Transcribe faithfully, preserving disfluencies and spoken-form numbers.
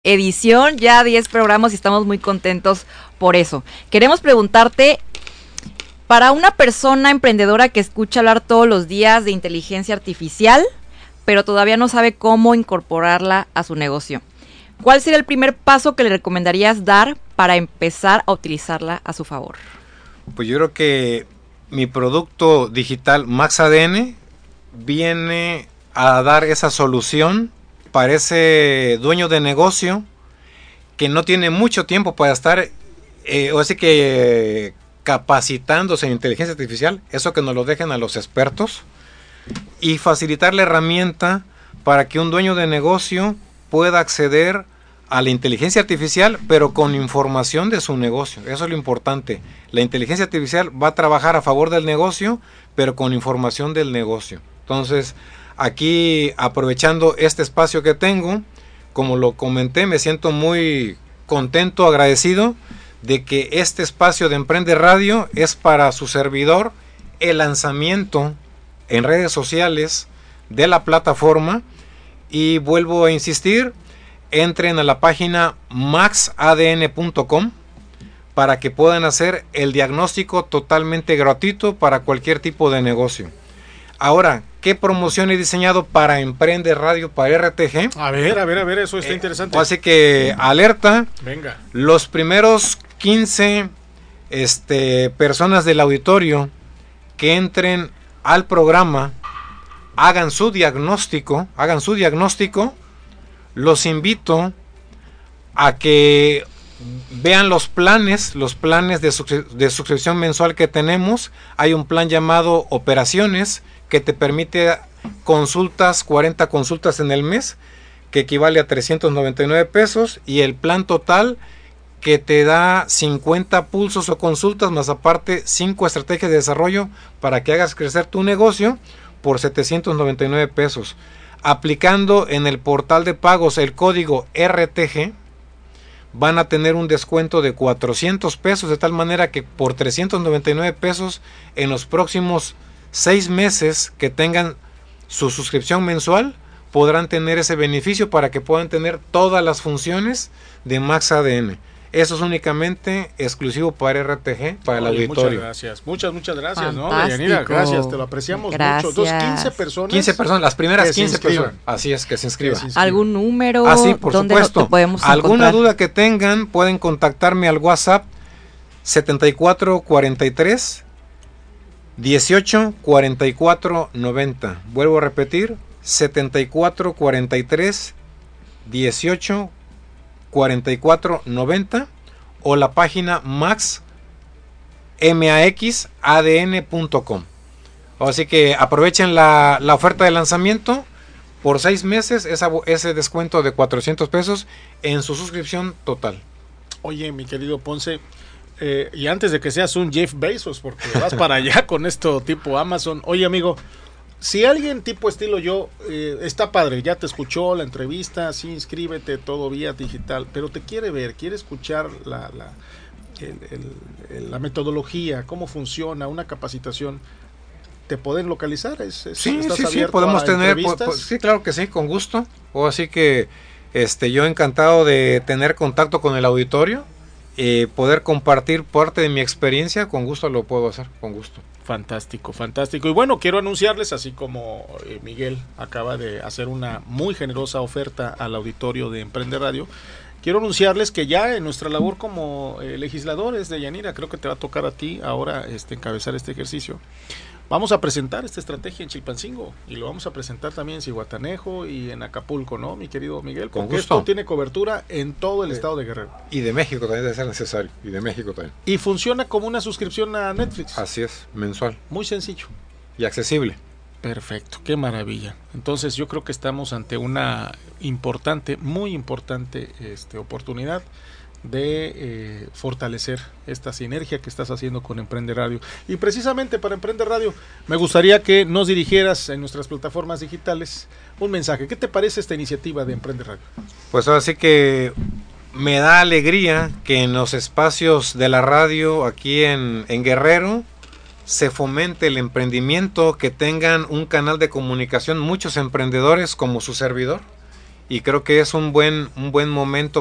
edición, ya diez programas y estamos muy contentos por eso. Queremos preguntarte, para una persona emprendedora que escucha hablar todos los días de inteligencia artificial, pero todavía no sabe cómo incorporarla a su negocio, ¿cuál sería el primer paso que le recomendarías dar para empezar a utilizarla a su favor? Pues yo creo que mi producto digital Max A D N viene a dar esa solución para ese dueño de negocio que no tiene mucho tiempo para estar, eh, o así que eh, capacitándose en inteligencia artificial, eso que nos lo dejen a los expertos, y facilitar la herramienta para que un dueño de negocio pueda acceder a la inteligencia artificial, pero con información de su negocio. Eso es lo importante. La inteligencia artificial va a trabajar a favor del negocio, pero con información del negocio. Entonces, aquí, aprovechando este espacio que tengo, como lo comenté, me siento muy contento, agradecido de que este espacio de Emprende Radio es para su servidor el lanzamiento en redes sociales de la plataforma. Y vuelvo a insistir, entren a la página max a d n punto com para que puedan hacer el diagnóstico totalmente gratuito para cualquier tipo de negocio. Ahora, ¿qué promoción he diseñado para Emprende Radio, para R T G? A ver, a ver, a ver, eso está eh, interesante. Así que, alerta, venga. Los primeros quince este, personas del auditorio que entren al programa, hagan su diagnóstico, hagan su diagnóstico, los invito a que vean los planes, los planes de, suscri- de suscripción mensual que tenemos. Hay un plan llamado Operaciones que te permite consultas, cuarenta consultas en el mes, que equivale a trescientos noventa y nueve pesos, y el plan total que te da cincuenta pulsos o consultas, más aparte cinco estrategias de desarrollo para que hagas crecer tu negocio por setecientos noventa y nueve pesos. Aplicando en el portal de pagos el código R T G, van a tener un descuento de cuatrocientos pesos, de tal manera que por trescientos noventa y nueve pesos en los próximos seis meses que tengan su suscripción mensual, podrán tener ese beneficio para que puedan tener todas las funciones de Max A D N. Eso es únicamente exclusivo para R T G, para el Oye, auditorio. Muchas gracias, muchas, muchas gracias, Fantástico. ¿no, Deyanira? Gracias, te lo apreciamos Gracias. mucho. Dos, quince personas. quince personas, las primeras que se quince inscriban. personas. Así es, que se inscriban. Que se inscriban. ¿Algún número? Ah, sí, por ¿Dónde supuesto. te podemos Alguna encontrar? duda que tengan, pueden contactarme al WhatsApp setenta y cuatro cuarenta y tres dieciocho cuarenta y cuatro noventa. Vuelvo a repetir, setenta y cuatro cuarenta y tres dieciocho cuarenta y cuatro noventa, o la página max a d n punto com. Así que aprovechen la, la oferta de lanzamiento por seis meses, esa, ese descuento de cuatrocientos pesos en su suscripción total. Oye, mi querido Ponce, eh, y antes de que seas un Jeff Bezos, porque vas para allá con esto tipo Amazon. Oye, amigo, si alguien tipo estilo yo, eh, está padre, ya te escuchó la entrevista, sí, inscríbete, todo vía digital, pero te quiere ver, quiere escuchar la, la, el, el, el, la metodología, cómo funciona, una capacitación, ¿te pueden localizar? ¿Es, es, Sí, ¿estás sí, sí, abierto podemos a tener, po, entrevistas? po, sí, claro que sí, con gusto. O así que este, yo encantado de tener contacto con el auditorio y poder compartir parte de mi experiencia, con gusto lo puedo hacer, con gusto. Fantástico, fantástico. Y bueno, quiero anunciarles, así como eh, Miguel acaba de hacer una muy generosa oferta al auditorio de Emprende Radio, quiero anunciarles que ya en nuestra labor como eh, legisladores de Yanira, creo que te va a tocar a ti ahora este, encabezar este ejercicio. Vamos a presentar esta estrategia en Chilpancingo y lo vamos a presentar también en Zihuatanejo y en Acapulco, ¿no, mi querido Miguel? Con Porque gusto. esto tiene cobertura en todo el Eh, estado de Guerrero. Y de México también debe ser necesario, y de México también. Y funciona como una suscripción a Netflix. Así es, mensual Muy sencillo. y accesible. Perfecto, qué maravilla. Entonces yo creo que estamos ante una importante, muy importante este, oportunidad de eh, fortalecer esta sinergia que estás haciendo con Emprende Radio. Y precisamente para Emprende Radio me gustaría que nos dirigieras en nuestras plataformas digitales un mensaje. ¿Qué te parece esta iniciativa de Emprende Radio? Pues ahora sí que me da alegría que en los espacios de la radio aquí en, en Guerrero se fomente el emprendimiento, que tengan un canal de comunicación muchos emprendedores como su servidor, y creo que es un buen, un buen momento